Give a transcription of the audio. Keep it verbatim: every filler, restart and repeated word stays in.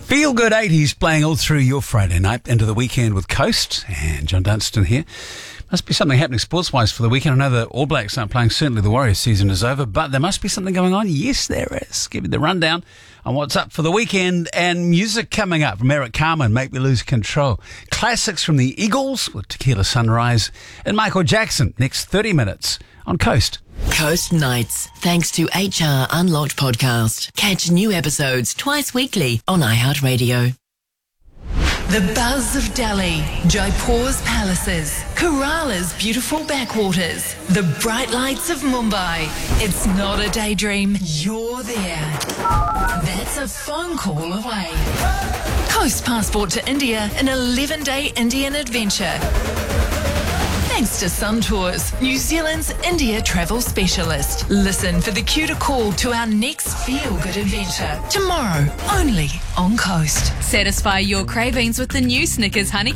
Feel Good eighties playing all through your Friday night into the weekend with Coast and John Dunstan here. Must be something happening sports-wise for the weekend. I know the All Blacks aren't playing. Certainly the Warriors season is over, but there must be something going on. Yes, there is. Give me the rundown on what's up for the weekend, and music coming up from Eric Carmen, Make Me Lose Control. Classics from the Eagles with Tequila Sunrise, and Michael Jackson next thirty minutes on Coast. Coast Nights, thanks to H R Unlocked Podcast. Catch new episodes twice weekly on iHeartRadio. The buzz of Delhi, Jaipur's palaces, Kerala's beautiful backwaters, the bright lights of Mumbai. It's not a daydream, you're there. That's a phone call away. Coast passport to India, an eleven-day Indian adventure. Thanks to Sun Tours, New Zealand's India travel specialist. Listen for the cue to call to our next feel-good adventure. Tomorrow, only on Coast. Satisfy your cravings with the new Snickers Honey